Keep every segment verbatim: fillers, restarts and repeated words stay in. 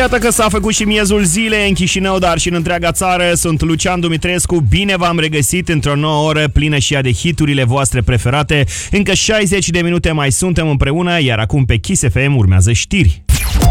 Iată că s-a făcut și miezul zilei în Chișinău, dar și în întreaga țară. Sunt Lucian Dumitrescu, bine v-am regăsit într-o nouă oră plină și ea de hiturile voastre preferate. Încă șaizeci de minute mai suntem împreună, iar acum pe Kiss F M urmează știri.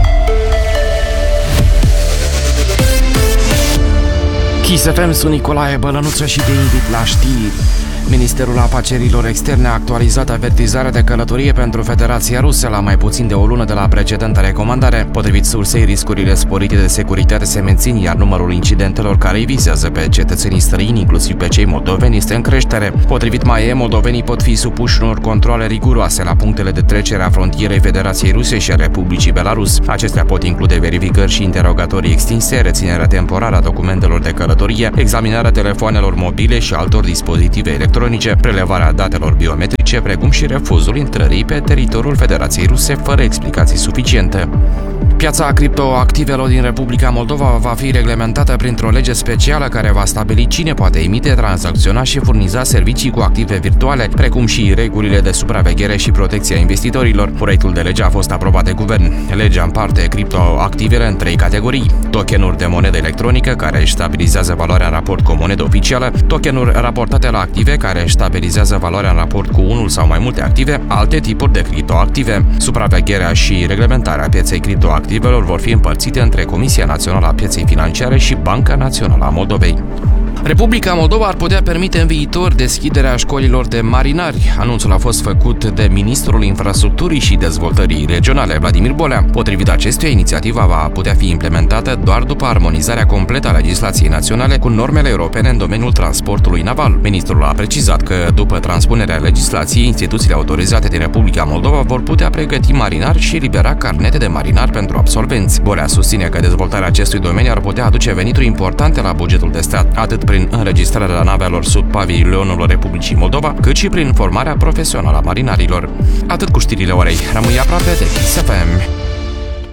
Kiss F M, sunt Nicolae Bălănuță și te invit la știri. Ministerul Afacerilor Externe a actualizat avertizarea de călătorie pentru Federația Rusă la mai puțin de o lună de la precedenta recomandare. Potrivit sursei, riscurile sporite de securitate se mențin, iar numărul incidentelor care îi vizează pe cetățenii străini, inclusiv pe cei moldoveni, este în creștere. Potrivit M A E, moldovenii pot fi supuși unor controale riguroase la punctele de trecere a frontierei Federației Ruse și a Republicii Belarus. Acestea pot include verificări și interogatorii extinse, reținerea temporară a documentelor de călătorie, examinarea telefoanelor mobile și altor dispozitive electronice, prelevarea datelor biometrice, precum și refuzul intrării pe teritoriul Federației Ruse fără explicații suficiente. Piața criptoactivelor din Republica Moldova va fi reglementată printr-o lege specială care va stabili cine poate emite, tranzacționa și furniza servicii cu active virtuale, precum și regulile de supraveghere și protecție a investitorilor. Proiectul de lege a fost aprobat de guvern. Legea împarte criptoactivele în trei categorii: tokenuri de monedă electronică care își stabilizează valoarea în raport cu o monedă oficială, tokenuri raportate la active care își stabilizează valoarea în raport cu unul sau mai multe active, alte tipuri de criptoactive. Supravegherea și reglementarea pieței criptoactive vor fi împărțite între Comisia Națională a Pieței Financiare și Banca Națională a Moldovei. Republica Moldova ar putea permite în viitor deschiderea școlilor de marinari. Anunțul a fost făcut de Ministrul Infrastructurii și Dezvoltării Regionale, Vladimir Bolea. Potrivit acestuia, inițiativa va putea fi implementată doar după armonizarea completă a legislației naționale cu normele europene în domeniul transportului naval. Ministrul a precizat că, după transpunerea legislației, instituțiile autorizate din Republica Moldova vor putea pregăti marinari și elibera carnete de marinar pentru absolvenți. Bolea susține că dezvoltarea acestui domeniu ar putea aduce venituri importante la bugetul de stat, atât prin înregistrarea navelor sub pavilionul Republicii Moldova, cât și prin formarea profesională a marinarilor. Atât cu știrile orei. Rămâi aproape de Kiss F M.